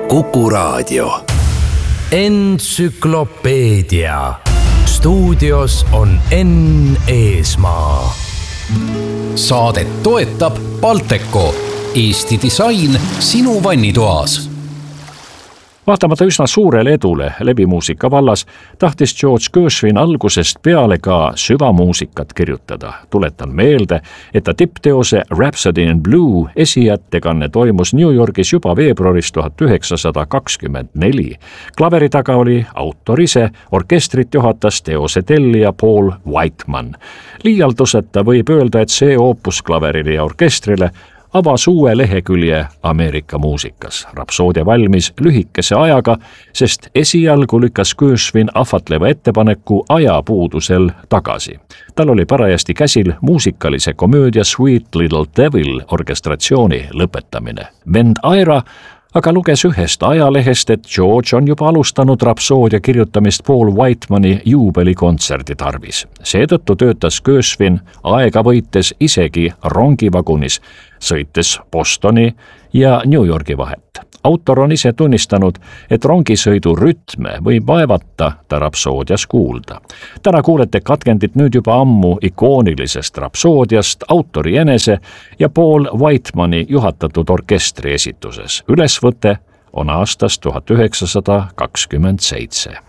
Kuku Raadio. Entsüklopeedia. Stuudios on Enn Eesmaa. Saadet toetab Balteco, Eesti disain sinu vannitoas. Vaatamata üsna suurele edule lebimuusika vallas, tahtis George Gershwin algusest peale ka süvamuusikat kirjutada. Tuletan meelde, et ta tippteose Rhapsody in Blue esiettekanne toimus New Yorgis juba veebruaris 1924. Klaveri taga oli autor ise, orkestrit juhatas teose tellija Paul Whiteman. Liialduseta võib öelda, et see oopus klaverile ja orkestrile avas uue lehekülje Ameerika muusikas. Rapsoodia valmis lühikese ajaga, sest esialgu lükkas Gershwin ahvatleva ettepaneku ajapuudusel tagasi. Tal oli parajasti käsil muusikalise komöödia Sweet Little Devil orkestratsiooni lõpetamine. Vend Ira aga luges ühest ajalehest, et George on juba alustanud rapsoodia kirjutamist Paul Whitemani juubelikontserdi tarvis. Seetõttu töötas Gershwin aega võites isegi rongivagunis, sõites Bostoni ja New Yorgi vahet. Autor on ise tunnistanud, et rongisõidu rütme võib vaevata ta rapsoodias kuulda. Täna kuulete katkendit nüüd juba ammu ikoonilisest rapsoodiast autori enese ja Paul Whitemani juhatatud orkestri esituses. Ülesvõte on aastast 1927.